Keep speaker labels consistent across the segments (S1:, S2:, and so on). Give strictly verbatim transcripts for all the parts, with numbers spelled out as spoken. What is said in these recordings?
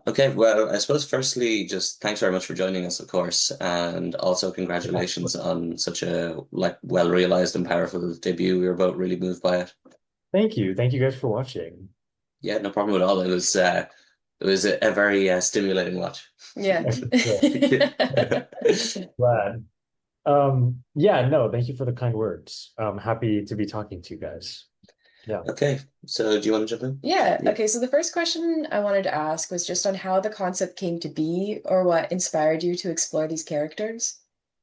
S1: Okay, well, I suppose firstly, just thanks very much for joining us, of course, and also congratulations on such a like well-realized and powerful debut. We were both really moved by it.
S2: Thank you. Thank you guys for watching.
S1: Yeah, no problem at all. It was uh, it was a, a very uh, stimulating watch.
S3: Yeah.
S2: Glad. Um, yeah, no, thank you for the kind words. I'm happy to be talking to you guys. Yeah.
S1: Okay, so do you want to jump in?
S3: Yeah.
S1: Yeah.
S3: Okay. So the first question I wanted to ask was just on how the concept came to be or what inspired you to explore these characters.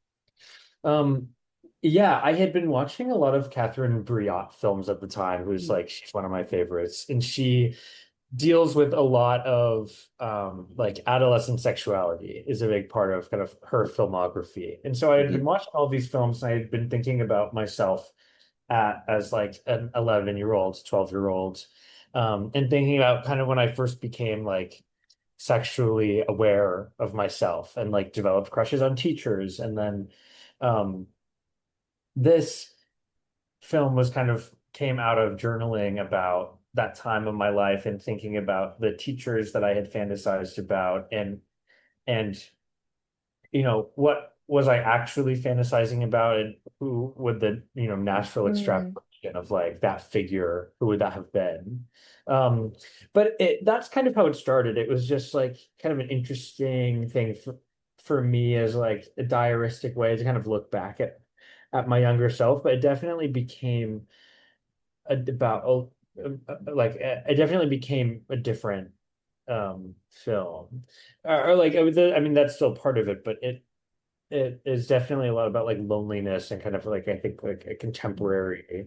S2: Um, yeah, I had been watching a lot of Catherine Breillat films at the time, who's
S3: Mm.
S2: like she's one of my favorites. And she deals with a lot of um like adolescent sexuality is a big part of kind of her filmography. And so I had been
S1: Hmm.
S2: watching all these films and I had been thinking about myself at as like an eleven year old, twelve year old, um, and thinking about kind of when I first became like sexually aware of myself and like developed crushes on teachers. And then um, this film was kind of came out of journaling about that time of my life and thinking about the teachers that I had fantasized about and and you know, what was I actually fantasizing about and who would the, you know, natural
S3: Mm.
S2: extrapolation of like that figure, who would that have been? Um, but it that's kind of how it started. It was just like kind of an interesting thing for for me as like a diaristic way to kind of look back at at my younger self, but it definitely became a, about oh, uh, like it definitely became a different um film. Or, or like I was- I mean that's still part of it, but it it is definitely a lot about like loneliness and kind of like I think like a contemporary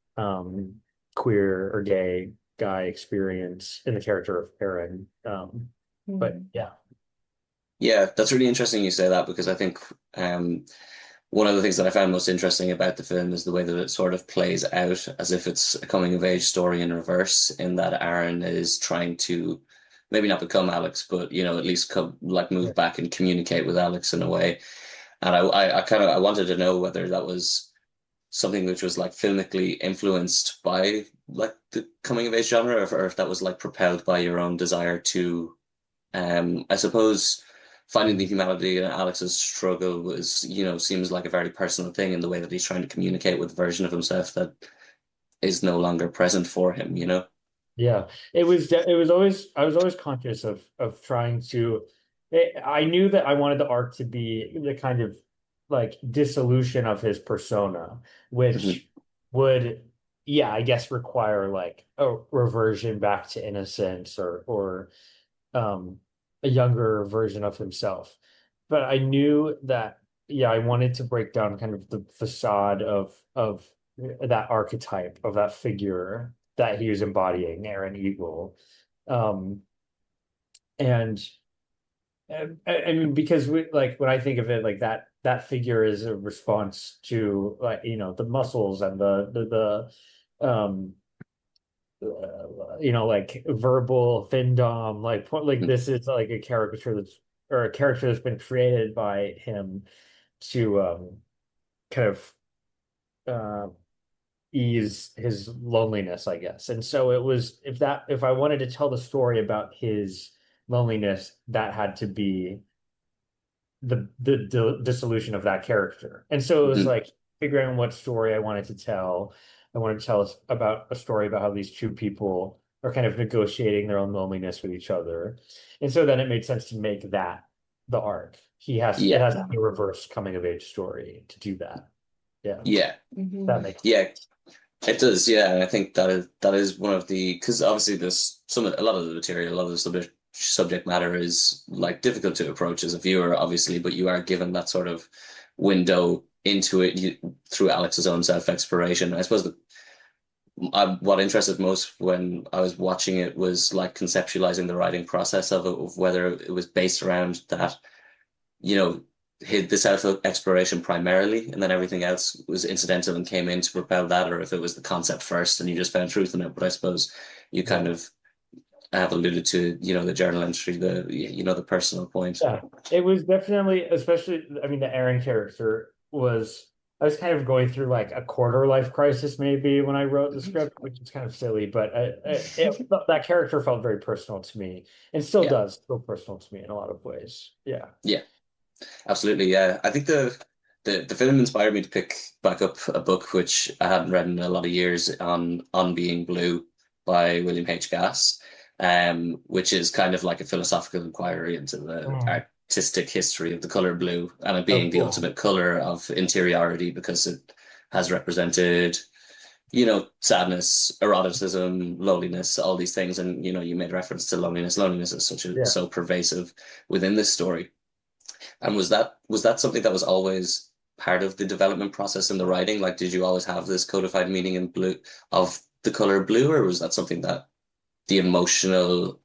S2: um queer or gay guy experience in the character of Aaron. Um, but
S3: Mm.
S2: yeah.
S1: Yeah, that's really interesting you say that because I think um, one of the things that I found most interesting about the film is the way that it sort of plays out as if it's a coming of age story in reverse, in that Aaron is trying to maybe not become Alex, but you know, at least come like
S2: Yeah.
S1: move back and communicate with Alex in a way. And I, I, I kind of I wanted to know whether that was something which was like filmically influenced by like the coming of age genre, or if, or if that was like propelled by your own desire to um, I suppose finding the
S2: Mhm.
S1: humanity in Alex's struggle was, you know, seems like a very personal thing in the way that he's trying to communicate with a version of himself that is no longer present for him, you know?
S2: Yeah. It was de- it was always I was always conscious of of trying to it, I knew that I wanted the arc to be the kind of like dissolution of his persona,
S1: Hmm.
S2: which would yeah, I guess require like a reversion back to innocence or or um, a younger version of himself. But I knew that, yeah, I wanted to break down kind of the facade of of that archetype of that figure that he was embodying, Aaron Eagle. Um, and I, I mean, because we like when I think of it, like that that figure is a response to like you know the muscles and the the the um uh, you know, like verbal findom, like like this is like a caricature that's or a character that's been created by him to um kind of uh ease his loneliness, I guess. And so it was if that if I wanted to tell the story about his loneliness, that had to be the the, the dissolution of that character. And so it was
S1: Hmm.
S2: like figuring what story I wanted to tell. I wanted to tell us about a story about how these two people are kind of negotiating their own loneliness with each other. And so then it made sense to make that the arc. He has it
S1: Yeah,
S2: has to be a reverse coming of age story to do that. Yeah,
S1: yeah,
S2: that
S3: Hmm.
S2: makes
S1: yeah. It does, yeah. And I think that is that is one of the because obviously there's some a lot of the material, a lot of the subject subject matter is like difficult to approach as a viewer, obviously, but you are given that sort of window into it you, through Alex's own self-exploration. I suppose the I, what interested most when I was watching it was like conceptualizing the writing process of it, of whether it was based around that, you know, hid the self exploration primarily, and then everything else was incidental and came in to propel that, or if it was the concept first and you just found truth in it. But I suppose you kind
S2: yeah.
S1: of have alluded to, you know, the journal entry, the you know, the personal point.
S2: Yeah, it was definitely, especially, I mean, the Aaron character was. I was kind of going through like a quarter life crisis maybe when I wrote the script, which is kind of silly, but I, I, it, that character felt very personal to me and still
S1: Yeah,
S2: does feel personal to me in a lot of ways. Yeah.
S1: yeah, absolutely. Yeah, I think the the the film inspired me to pick back up a book which I hadn't read in a lot of years on On Being Blue by William H. Gass, um, which is kind of like a philosophical inquiry into the
S2: Mm.
S1: artistic history of the color blue and it
S2: Oh,
S1: being the
S2: cool.
S1: ultimate color of interiority because it has represented, you know, sadness, eroticism, loneliness, all these things. And, you know, you made reference to loneliness. Loneliness is such a
S2: Yeah.
S1: so pervasive within this story. And was that was that something that was always part of the development process in the writing? Like, did you always have this codified meaning in blue of the color blue, or was that something that the emotional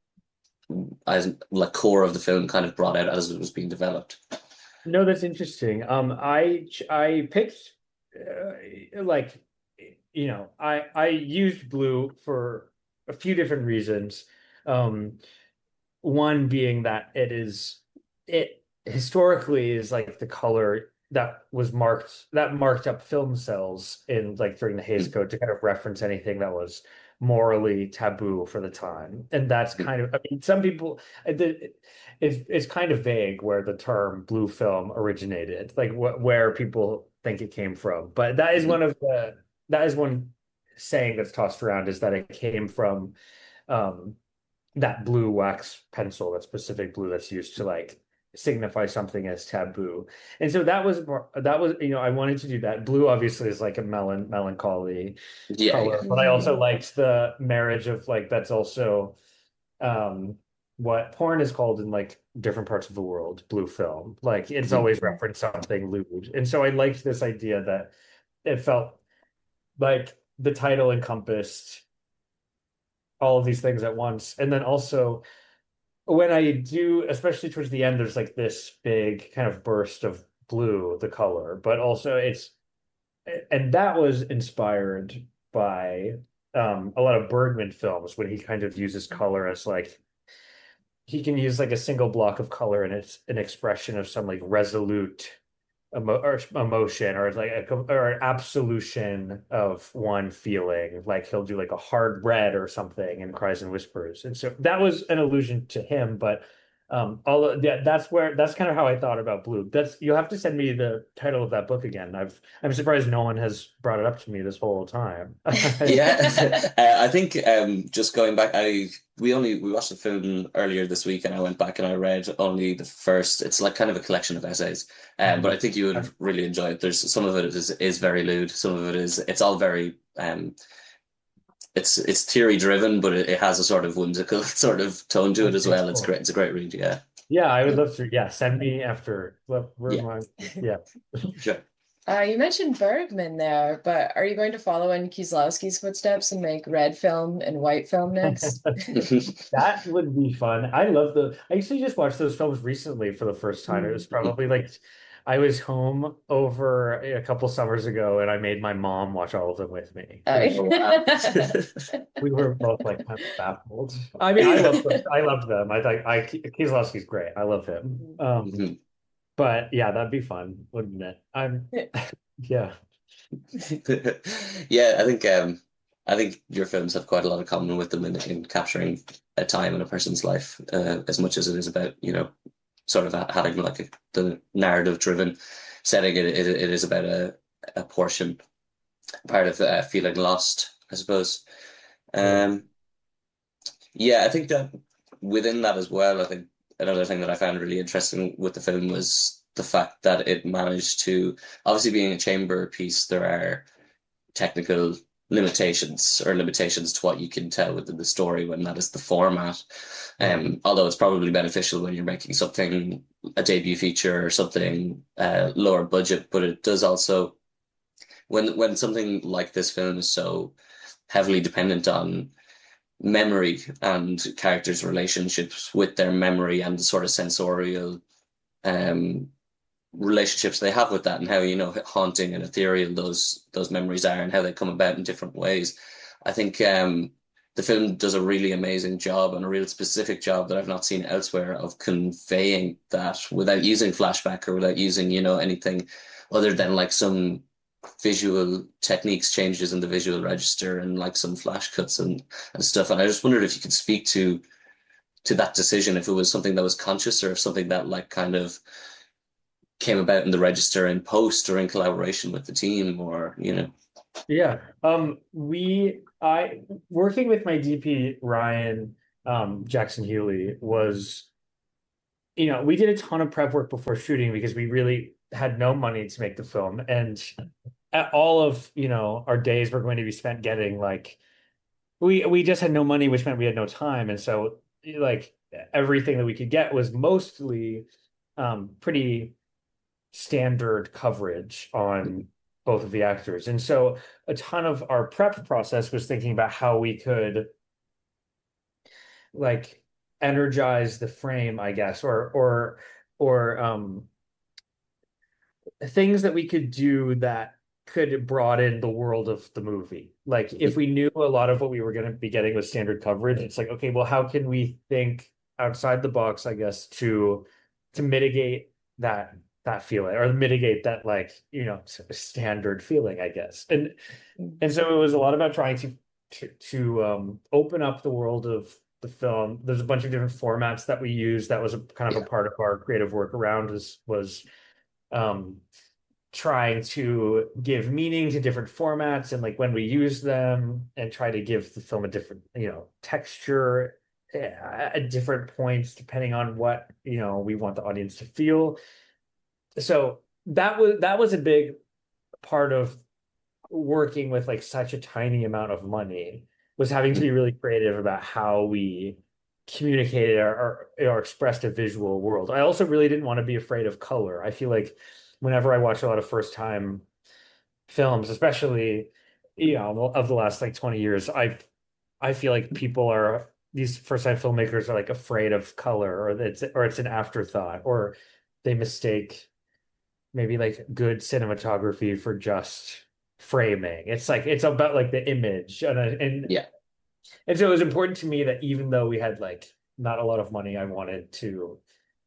S1: as like core of the film kind of brought out as it was being developed?
S2: No, that's interesting. Um, I ch- I picked uh, like you know, I I used blue for a few different reasons. Um, one being that it is it historically is like the color that was marked that marked up film cells in like during the Hays Code to kind of reference anything that was morally taboo for the time. And that's kind of, I mean, some people it, it's it's kind of vague where the term blue film originated, like wh where people think it came from. But that is one of the that is one saying that's tossed around is that it came from um that blue wax pencil, that specific blue that's used to like signify something as taboo. And so that was more, that was, you know, I wanted to do that. Blue obviously is like a melon melancholy
S1: Yeah, yeah.
S2: color, but I
S3: Mhm.
S2: also liked the marriage of like that's also um what porn is called in like different parts of the world, blue film. Like it's
S1: Mhm.
S2: always referenced something lewd. And so I liked this idea that it felt like the title encompassed all of these things at once. And then also when I do, especially towards the end, there's like this big kind of burst of blue, the color, but also it's, and that was inspired by um, a lot of Bergman films when he kind of uses color as like, he can use like a single block of color and it's an expression of some like resolute emo or emotion or like a, or an absolution of one feeling. Like he'll do like a hard red or something in Cries and Whispers. And so that was an allusion to him, but um all of, yeah, that's where that's kind of how I thought about blue. That's you'll have to send me the title of that book again. I've I'm surprised no one has brought it up to me this whole time.
S1: Yeah, uh, I think um, just going back, I we only we watched the film earlier this week, and I went back and I read only the first. It's like kind of a collection of essays, um, but I think you would really enjoy it. There's some of it is is very lewd, some of it is it's all very um, it's it's theory driven, but it, it has a sort of whimsical sort of tone to it as
S2: Okay,
S1: well. It's
S2: cool.
S1: great. It's a great read. Yeah,
S2: Yeah, I would love to. Yeah, send me after. Love,
S1: yeah,
S2: remind, yeah.
S1: sure.
S3: Uh, you mentioned Bergman there, but are you going to follow in Kieslowski's footsteps and make red film and white film next?
S2: That would be fun. I love the. I actually just watched those films recently for the first time. It was probably like I was home over a couple summers ago, and I made my mom watch all of them with me. It was,
S1: Oh, wow.
S2: we were both like kind of baffled. I mean, I love them. I loved them. I like I Kieslowski's great. I love him. Um,
S1: Mhm.
S2: but yeah, that'd be fun, wouldn't it? I'm yeah.
S1: Yeah, I think um I think your films have quite a lot of common with them in, in capturing a time in a person's life, uh, as much as it is about, you know, sort of ha- having like a, the narrative driven setting. It, it it is about a a portion, part of uh, feeling lost, I suppose.
S2: Yeah.
S1: Um, yeah, I think that within that as well, I think another thing that I found really interesting with the film was the fact that it managed to, obviously being a chamber piece, there are technical limitations or limitations to what you can tell within the story when that is the format.
S2: Yeah.
S1: Um, although it's probably beneficial when you're making something a debut feature or something uh, lower budget, but it does also when when something like this film is so heavily dependent on memory and characters' relationships with their memory and the sort of sensorial um relationships they have with that and how you know haunting and ethereal those those memories are and how they come about in different ways. I think um the film does a really amazing job and a real specific job that I've not seen elsewhere of conveying that without using flashback or without using, you know, anything other than like some visual techniques changes in the visual register and like some flash cuts and and stuff. And I just wondered if you could speak to to that decision, if it was something that was conscious or if something that like kind of came about in the register in post or in collaboration with the team, or you know.
S2: Yeah. Um, we I working with my D P Ryan um Jackson Healy was, you know, we did a ton of prep work before shooting because we really had no money to make the film. And at all of, you know, our days were going to be spent getting like we we just had no money, which meant we had no time. And so like everything that we could get was mostly um pretty standard coverage on both of the actors. And so a ton of our prep process was thinking about how we could like energize the frame, I guess, or or or um things that we could do that could broaden the world of the movie. Like if we knew a lot of what we were going to be getting with standard coverage, it's like, okay, well, how can we think outside the box, I guess, to to mitigate that that feeling or mitigate that like, you know, standard feeling, I guess. And and so it was a lot about trying to to, to um open up the world of the film. There's a bunch of different formats that we use. That was a kind of
S1: Yeah.
S2: a part of our creative work around was was um trying to give meaning to different formats and like when we use them and try to give the film a different, you know, texture eh, at different points depending on what, you know, we want the audience to feel. So that was that was a big part of working with like such a tiny amount of money, was having to be really creative about how we communicated or, or, or expressed a visual world. I also really didn't want to be afraid of color. I feel like whenever I watch a lot of first time films, especially, you know, of the last like twenty years, I I feel like people are these first time filmmakers are like afraid of color, or it's or it's an afterthought, or they mistake maybe like good cinematography for just framing. It's like it's about like the image, and and
S1: Yeah.
S2: and so it was important to me that even though we had like not a lot of money, I wanted to,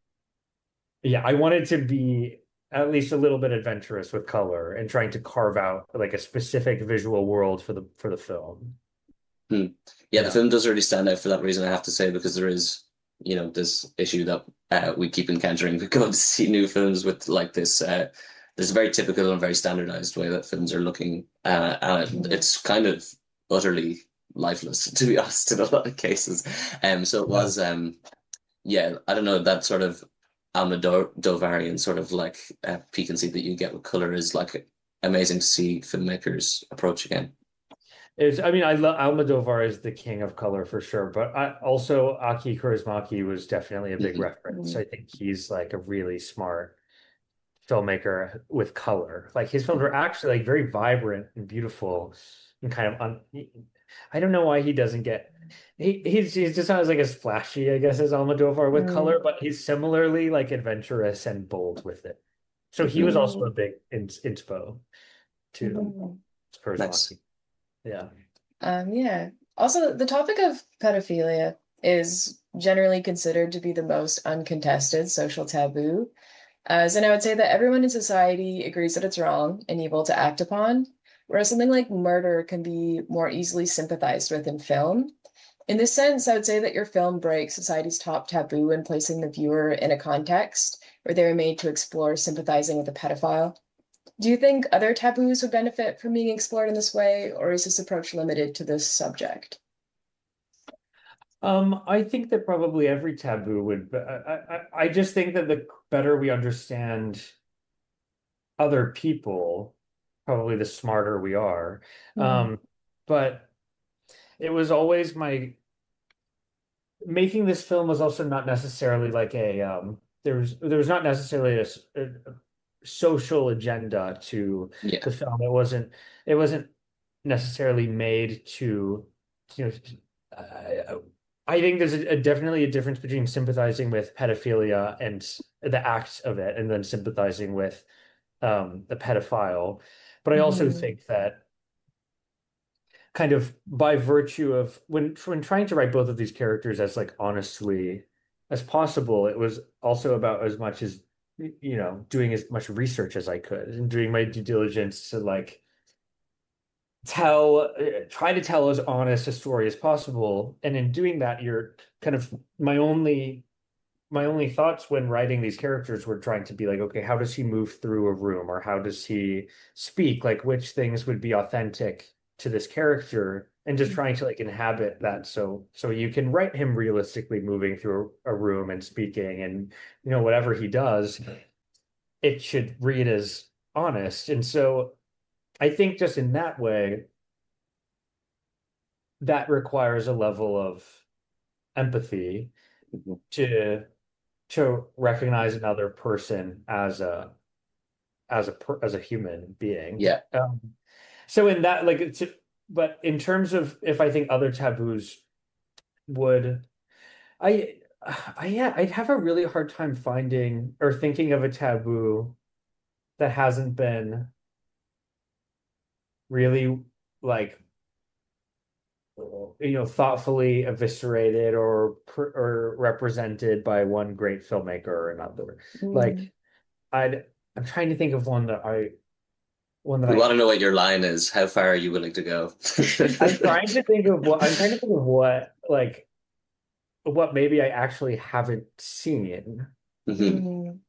S2: yeah, I wanted to be at least a little bit adventurous with color and trying to carve out like a specific visual world for the for the film.
S1: Hmm. Yeah, the
S2: Yeah.
S1: film does really stand out for that reason, I have to say, because there is, you know, this issue that uh, we keep encountering. We go to see new films with like this. Uh, there's a very typical and very standardized way that films are looking, uh, and
S3: Mhm.
S1: it's kind of utterly lifeless, to be honest, in a lot of cases. Um, so it
S2: Yeah.
S1: was, um, yeah, I don't know, that sort of Almodovarian sort of like uh, piquancy that you get with color is like amazing to see filmmakers approach again.
S2: Is I mean, I love Almodovar is the king of color for sure, but I also Aki Kaurismäki was definitely a big
S1: Hmm.
S2: reference.
S3: Mhm.
S2: I think he's like a really smart filmmaker with color. Like his films are actually like very vibrant and beautiful and kind of un I don't know why he doesn't get he he's he's just not as like as flashy, I guess, as Almodovar with color,
S3: Mhm.
S2: but he's similarly like adventurous and bold with it. So he was
S1: Hmm.
S2: also a
S3: Mhm.
S2: big ins inspo to
S3: Mhm.
S2: Kaurismäki.
S1: Nice.
S2: Yeah.
S3: Um, yeah. Also, the topic of pedophilia is generally considered to be the most uncontested social taboo. Uh, and I would say that everyone in society agrees that it's wrong and evil to act upon, whereas something like murder can be more easily sympathized with in film. In this sense, I would say that your film breaks society's top taboo in placing the viewer in a context where they were made to explore sympathizing with a pedophile. Do you think other taboos would benefit from being explored in this way, or is this approach limited to this subject?
S2: Um, I think that probably every taboo would, but I, I, I just think that the better we understand other people, probably the smarter we are.
S3: Mm,
S2: Um, but it was always my making this film was also not necessarily like a um there was there was not necessarily a, s- a- a social agenda to
S1: Yeah.
S2: the film. It wasn't it wasn't necessarily made to, you know, I, I think there's a, a definitely a difference between sympathizing with pedophilia and the act of it and then sympathizing with um the pedophile. But I also
S3: mhm,
S2: think that kind of by virtue of when when trying to write both of these characters as like honestly as possible, it was also about as much as you know, doing as much research as I could and doing my due diligence to like tell, uh, try to tell as honest a story as possible. And in doing that, you're kind of my only my only thoughts when writing these characters were trying to be like, okay, how does he move through a room or how does he speak? Like which things would be authentic to this character and just trying to like inhabit that so so you can write him realistically moving through a, a room and speaking and you know whatever he does, it should read as honest. And so I think just in that way, that requires a level of empathy
S1: Mhm.
S2: to to recognize another person as a as a per, as a human being.
S1: Yeah.
S2: Um, so in that, like, it's, but in terms of if I think other taboos would, I, I yeah, I'd have a really hard time finding or thinking of a taboo that hasn't been really like you know thoughtfully eviscerated or or represented by one great filmmaker or another.
S3: Mm.
S2: Like I'd I'm trying to think of one that I one that
S1: We
S2: I
S1: want to know what your line is. How far are you willing to go?
S2: I'm trying to think of what I'm trying to think of what like what maybe I actually haven't seen.
S1: Mhm.
S3: Mm.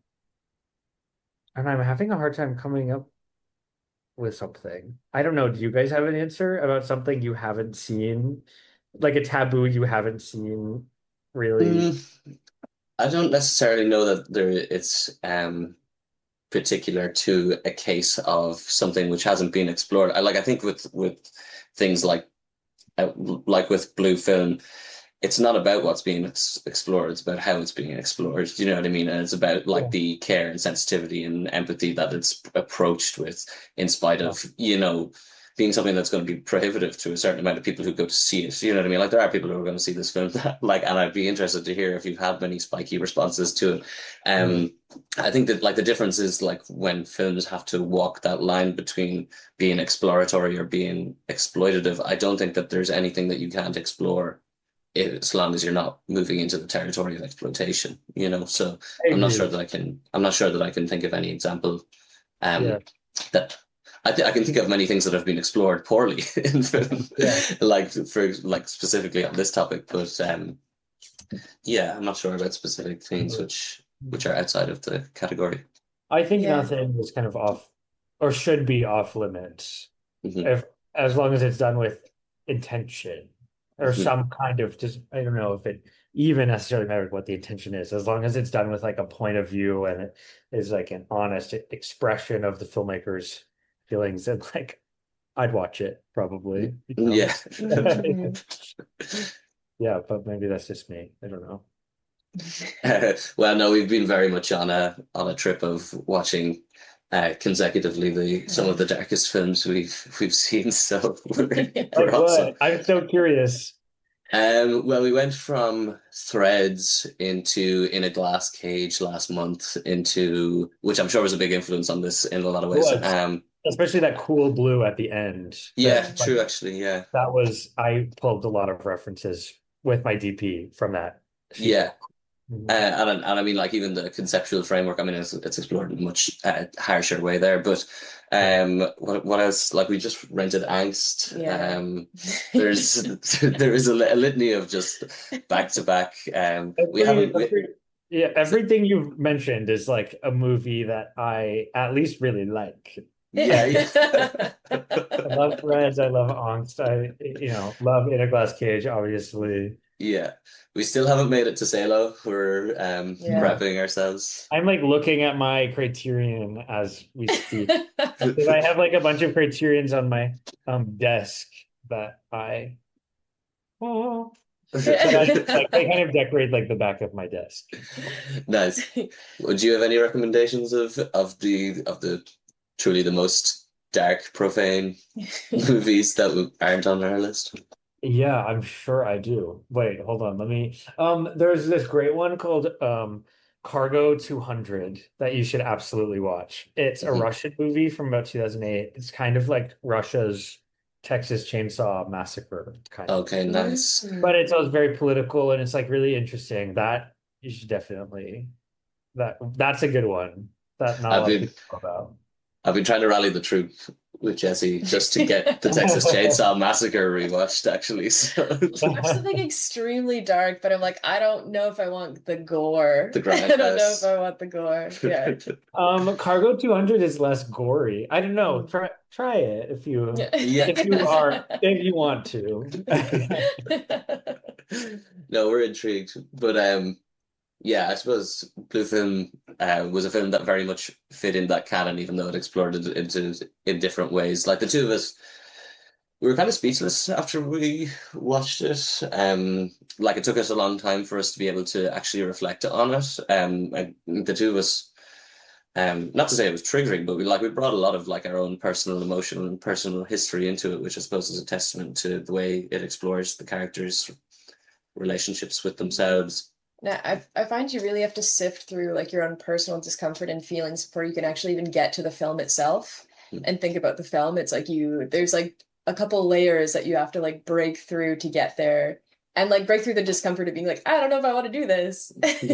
S2: And I'm having a hard time coming up with something. I don't know. Do you guys have an answer about something you haven't seen? Like a taboo you haven't seen really?
S1: Mm, I don't necessarily know that there it's um particular to a case of something which hasn't been explored. I like I think with with things like uh, like with blue film, it's not about what's being ex explored, it's about how it's being explored. Do you know what I mean? And it's about like
S2: Yeah.
S1: the care and sensitivity and empathy that it's approached with, in spite
S2: Yeah.
S1: of, you know, being something that's going to be prohibitive to a certain amount of people who go to see it. You know what I mean? Like there are people who are going to see this film that, like, and I'd be interested to hear if you've had many spiky responses to it.
S2: Mm.
S1: Um, I think that like the difference is like when films have to walk that line between being exploratory or being exploitative. I don't think that there's anything that you can't explore as long as you're not moving into the territory of exploitation, you know. So
S2: I
S1: I'm not sure
S2: agree.
S1: that I can. I'm not sure that I can think of any example
S2: Yeah.
S1: um, that I, th I can think of many things that have been explored poorly in film,
S2: Yeah.
S1: like for like specifically on this topic. But um, yeah, I'm not sure about specific things which which are outside of the category.
S2: I think
S3: Yeah.
S2: nothing is kind of off or should be off limits
S1: Hmm.
S2: if as long as it's done with intention or
S1: Hmm.
S2: some kind of just I don't know if it even necessarily matters what the intention is, as long as it's done with like a point of view and it is like an honest expression of the filmmaker's feelings and like I'd watch it probably, you know.
S1: Yeah.
S3: Mhm.
S2: Yeah, but maybe that's just me. I don't know.
S1: Well, no, we've been very much on a on a trip of watching uh, consecutively the some of the darkest films we've we've seen. So we're we're
S2: Like
S1: also
S2: what? I'm so curious.
S1: um well, we went from Threads into In a Glass Cage last month into which I'm sure was a big influence on this in a lot of
S2: It
S1: ways.
S2: was
S1: Um,
S2: especially that cool blue at the end.
S1: yeah,
S2: That like
S1: true, actually, yeah,
S2: that was I pulled a lot of references with my D P from that
S1: yeah.
S2: sequel.
S1: Uh,
S2: Mhm.
S1: and and I mean, like even the conceptual framework. I mean, it's it's explored in a much uh, harsher way there. But
S2: Yeah.
S1: um, what what else? Like we just rented Angst.
S3: Yeah.
S1: Um, there's there is a, li- a litany of just back to back. Um, we
S2: Every,
S1: haven't. We,
S2: every yeah,
S1: so,
S2: everything you've mentioned is like a movie that I at least really like.
S1: yeah, yeah.
S2: I love Threads, I love Angst, I you know, love In a Glass Cage, obviously.
S1: Yeah. We still haven't made it to Salo. We're um
S3: Yeah.
S1: prepping ourselves.
S2: I'm like looking at my criterion as we speak. Because I have like a bunch of criterions on my um desk that I oh so that's like they kind of decorate like the back of my desk.
S1: Nice. Would you have any recommendations of of the of the truly the most dark, profane movies that aren't on our list?
S2: Yeah, I'm sure I do. Wait, hold on. Let me um there's this great one called um Cargo two hundred that you should absolutely watch. It's a
S1: Hmm.
S2: Russian movie from about two thousand eight. It's kind of like Russia's Texas Chainsaw Massacre kind of.
S1: Okay, nice.
S2: But
S3: Mm.
S2: it's also very political and it's like really interesting. That you should definitely that that's a good one that not a
S1: I've
S2: lot of
S1: been
S2: people know about.
S1: I've been trying to rally the troop with Jesse just to get the Texas Chainsaw Massacre rewatched, actually. So
S3: Watch something extremely dark, but I'm like, I don't know if I want the gore.
S1: the
S3: I don't know if
S1: grindhouse.
S3: I want the gore. Yeah.
S2: Um, Cargo two hundred is less gory. I don't know.
S3: Mm.
S2: Try try it if you
S1: Yeah.
S2: if you are if you want to.
S1: No, we're intrigued. But um yeah, I suppose Blue Film uh, was a film that very much fit in that canon, even though it explored it into in different ways. Like the two of us, we were kind of speechless after we watched it. Um, like it took us a long time for us to be able to actually reflect on it. Um, and the two of us, um, not to say it was triggering, but we like we brought a lot of like our own personal emotion and personal history into it, which I suppose is a testament to the way it explores the characters' relationships with themselves.
S3: Now, I I find you really have to sift through like your own personal discomfort and feelings before you can actually even get to the film itself
S1: Hmm.
S3: and think about the film. It's like you there's like a couple layers that you have to like break through to get there. And like break through the discomfort of being like, I don't know if I want to do this.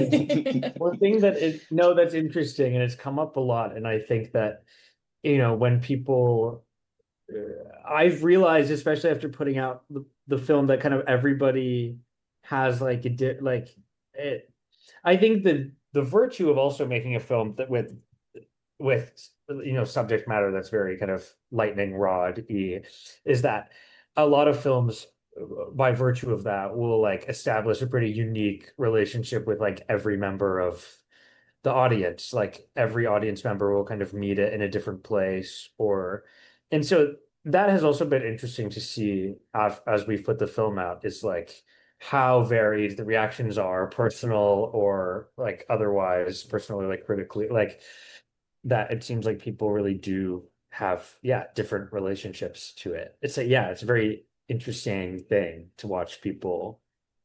S2: One thing that is no, that's interesting, and it's come up a lot, and I think that you know when people, uh, I've realized, especially after putting out the, the film, that kind of everybody has like a di like it. I think the the virtue of also making a film that with with you know subject matter that's very kind of lightning rod-y is that a lot of films by virtue of that will like establish a pretty unique relationship with like every member of the audience. Like every audience member will kind of meet it in a different place or and so that has also been interesting to see as, as we've put the film out is like how varied the reactions are, personal or like otherwise, personally, like critically, like that it seems like people really do have, yeah, different relationships to it. It's a, yeah, it's a very interesting thing to watch people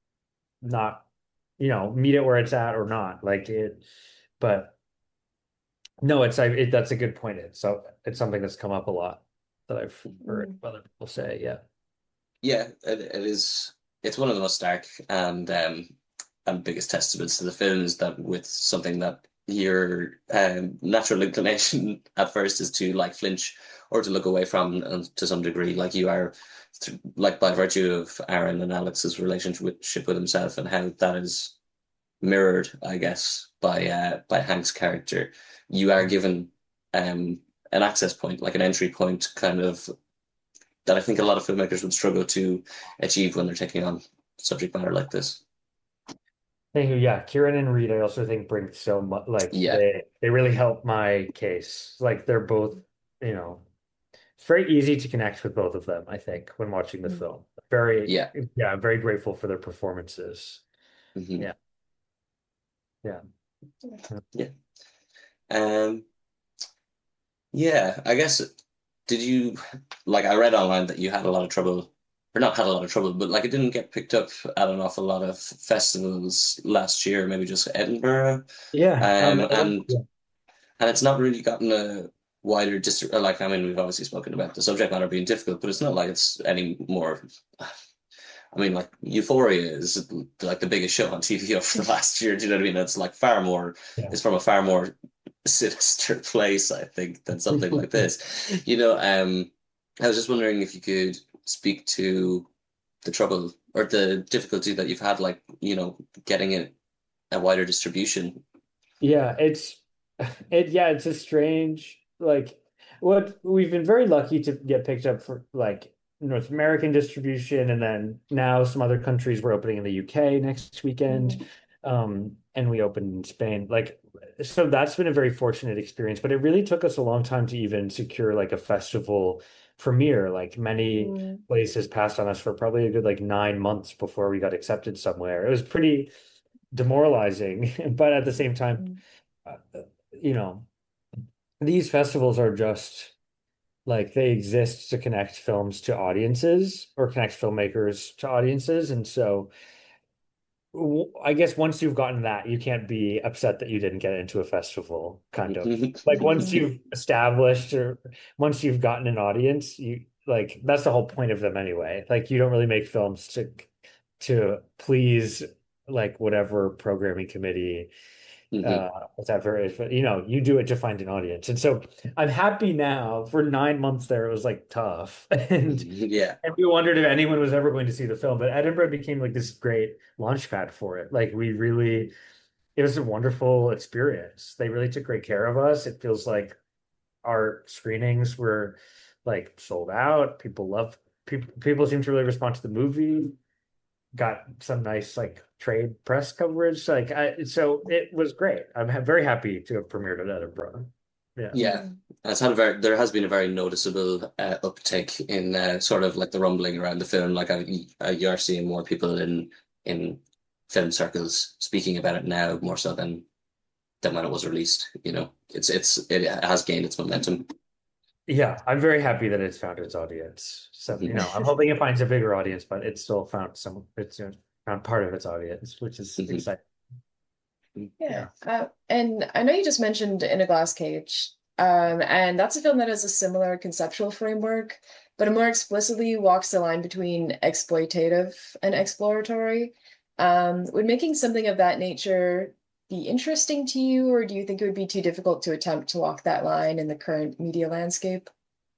S2: not, you know, meet it where it's at or not. Like it, but no, it's, I, it, that's a good point. It's so it's something that's come up a lot that I've heard
S3: Mm.
S2: other people say. Yeah.
S1: Yeah, it, it is. It's one of the most stark and um and biggest testaments to the film is that with something that your um natural inclination at first is to like flinch or to look away from and to some degree, like you are, th- like by virtue of Aaron and Alex's relationship with himself and how that is mirrored, I guess, by uh by Hank's character, you are given um an access point, like an entry point, kind of that I think a lot of filmmakers would struggle to achieve when they're taking on subject matter like this.
S2: Thank you. Yeah, Kieran and Reed, I also think bring so much. Like
S1: Yeah.
S2: they they really help my case. Like they're both, you know, it's very easy to connect with both of them, I think, when watching the film. Very,
S1: Yeah.
S2: yeah, I'm very grateful for their performances.
S1: Hmm.
S2: Yeah, yeah.
S1: Yeah. Um, yeah, I guess did you like I read online that you had a lot of trouble or not had a lot of trouble, but like it didn't get picked up at an awful lot of festivals last year, maybe just Edinburgh.
S2: Yeah, um,
S1: Um,
S2: yeah.
S1: and and it's not really gotten a wider distri like I mean we've obviously spoken about the subject matter being difficult, but it's not like it's any more. I mean, like Euphoria is like the biggest show on T V over the last year. Do you know what I mean? It's like far more.
S2: Yeah.
S1: It's from a far more sinister place, I think, than something like this. You know, um, I was just wondering if you could speak to the trouble or the difficulty that you've had, like, you know, getting it a wider distribution.
S2: Yeah, it's it yeah, it's a strange like what we've been very lucky to get picked up for like North American distribution and then now some other countries we're opening in the U K next weekend.
S3: Mhm.
S2: Um and we opened in Spain. Like so that's been a very fortunate experience, but it really took us a long time to even secure like a festival premiere. Like many
S3: Mm.
S2: places passed on us for probably a good like nine months before we got accepted somewhere. It was pretty demoralizing, but at the same time,
S3: Mm.
S2: uh, you know, these festivals are just like they exist to connect films to audiences or connect filmmakers to audiences. And so w- I guess once you've gotten that, you can't be upset that you didn't get into a festival, kind of. Like once
S3: Mhm.
S2: you've established or once you've gotten an audience, you like that's the whole point of them anyway. Like you don't really make films to to please like whatever programming committee
S1: Hmm.
S2: uh, whatever. If, you know, you do it to find an audience. And so I'm happy now. For nine months there, it was like tough. And
S1: Yeah.
S2: and we wondered if anyone was ever going to see the film. But Edinburgh became like this great launch pad for it. Like we really, it was a wonderful experience. They really took great care of us. It feels like our screenings were like sold out. People love people people seem to really respond to the movie. Got some nice like trade press coverage. Like I so it was great. I'm ha very happy to have premiered at Edinburgh. Yeah.
S1: Yeah.
S3: Mm.
S1: It's had a very, there has been a very noticeable uh, uptick in uh, sort of like the rumbling around the film. Like I, uh, you're seeing more people in in film circles speaking about it now more so than than when it was released. You know, it's it's it has gained its momentum.
S2: Yeah, I'm very happy that it's found its audience. So, you
S1: Mhm.
S2: know, I'm hoping it finds a bigger audience, but it's still found some it's you know, found part of its audience, which is
S1: Mhm.
S2: exciting.
S3: Yeah.
S2: Yeah.
S3: Uh, and I know you just mentioned In a Glass Cage. Um, and that's a film that has a similar conceptual framework, but it more explicitly walks the line between exploitative and exploratory. Um, would making something of that nature be interesting to you, or do you think it would be too difficult to attempt to walk that line in the current media landscape?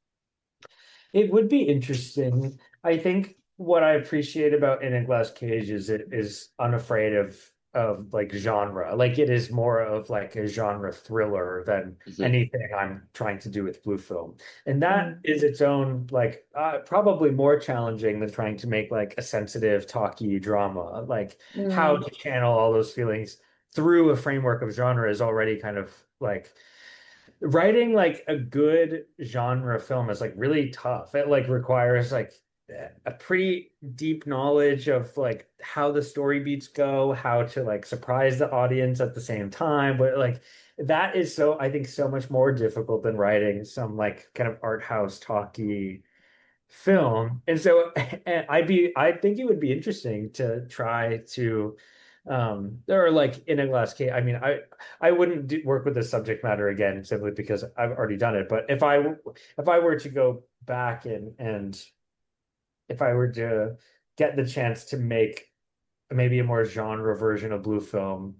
S2: It would be interesting. I think what I appreciate about In a Glass Cage is it is unafraid of of like genre. Like it is more of like a genre thriller than
S1: Mhm.
S2: anything I'm trying to do with Blue Film. And that
S3: Mm.
S2: is its own like uh, probably more challenging than trying to make like a sensitive, talky drama. Like how
S3: Mm.
S2: to channel all those feelings through a framework of genre is already kind of like writing like a good genre film is like really tough. It like requires like a pretty deep knowledge of like how the story beats go, how to like surprise the audience at the same time. But like that is so I think so much more difficult than writing some like kind of art house talky film. And so and I'd be I think it would be interesting to try to um there are like In a Glass Cage. I mean, I I wouldn't do, work with this subject matter again simply because I've already done it. But if I if I were to go back and and if I were to get the chance to make maybe a more genre version of Blue Film,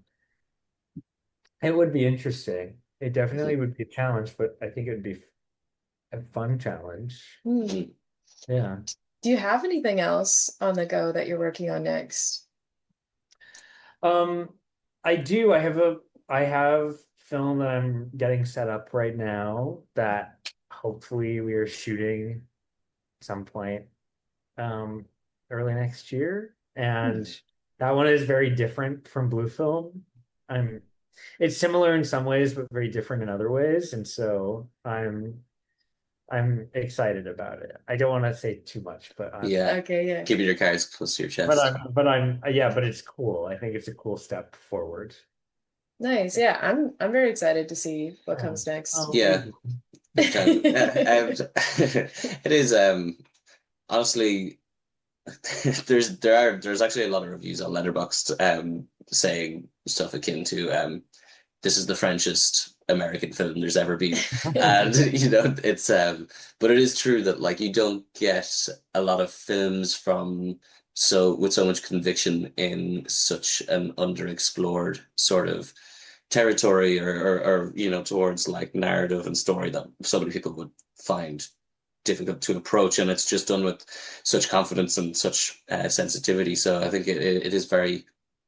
S2: it would be interesting. It definitely
S1: Mhm.
S2: would be a challenge, but I think it would be a fun challenge.
S3: Mm.
S1: Mhm.
S2: Yeah.
S3: Do you have anything else on the go that you're working on next?
S2: Um, I do. I have a I have film that I'm getting set up right now that hopefully we are shooting some point um early next year. And
S3: Hmm.
S2: that one is very different from Blue Film. I'm it's similar in some ways, but very different in other ways. And so I'm I'm excited about it. I don't want to say too much, but I'm
S1: Yeah.
S3: Okay, yeah.
S1: Keeping your cards close to your
S2: but
S1: chest.
S2: I'm but I'm yeah, but it's cool. I think it's a cool step forward.
S3: Nice. Yeah, I'm I'm very excited to see what
S2: Oh,
S3: comes next.
S2: oh, thank
S1: Yeah.
S2: you.
S1: Kind of, uh, um, it is um honestly there's there are there's actually a lot of reviews on Letterboxd um saying stuff akin to um this is the Frenchest American film there's ever been. And you know, it's um but it is true that like you don't get a lot of films from so with so much conviction in such an underexplored sort of territory or, or, or you know towards like narrative and story that so many people would find difficult to approach, and it's just done with such confidence and such uh, sensitivity. So I think it, it, it is very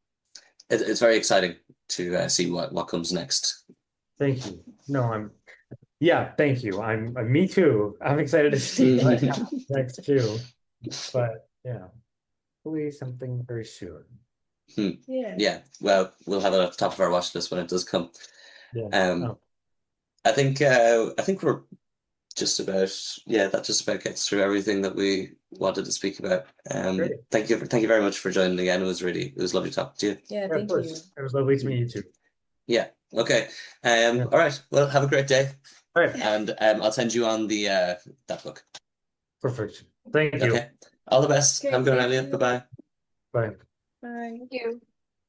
S1: it, it's very exciting to uh, see what what comes next.
S2: Thank you. No, I'm yeah, thank you. I'm uh, me too. I'm excited to see what happens next too. But yeah, hopefully something very soon.
S1: Hmm.
S3: Yeah.
S1: Yeah, well, we'll have it at the top of our watch list when it does come.
S2: Yeah.
S1: Um,
S2: Oh,
S1: I think uh, I think we're just about yeah, that just about gets through everything that we wanted to speak about. Um,
S2: great.
S1: thank you, for, thank you very much for joining again. It was really it was lovely to talk to you.
S3: Yeah,
S2: Yeah, of
S3: thank you.
S2: course. It was lovely to meet you too.
S1: Yeah. Okay. Um.
S2: Yeah.
S1: All right. Well, have a great day,
S2: All right.
S1: and um, I'll send you on the uh that book.
S2: Perfect. Thank you.
S1: Okay. All the best. Have a
S3: Great,
S1: good one,
S3: thank
S1: Elliot. Bye
S3: you.
S1: bye.
S2: Bye.
S3: Bye. Thank you.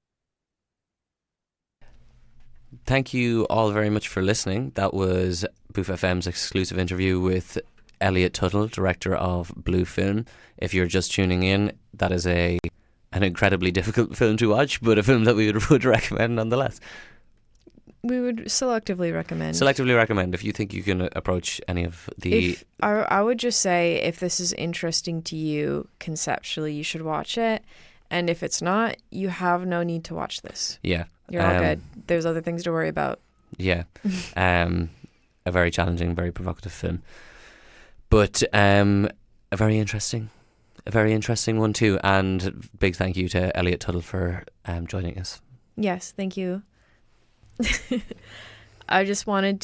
S1: Thank you all very much for listening. That was Boof F M's exclusive interview with Elliot Tuttle, director of Blue Film. If you're just tuning in, that is a an incredibly difficult film to watch, but a film that we would, would recommend nonetheless.
S4: we would selectively recommend.
S5: Selectively recommend if you think you can approach any of the.
S4: If I, I would just say if this is interesting to you conceptually, you should watch it. And if it's not, you have no need to watch this.
S5: Yeah.
S4: You're all
S5: um,
S4: good. There's other things to worry about.
S5: Yeah. um, a very challenging, very provocative film. But um, a very interesting, a very interesting one too. And big thank you to Elliot Tuttle for um, joining us.
S4: Yes, thank you. I just wanted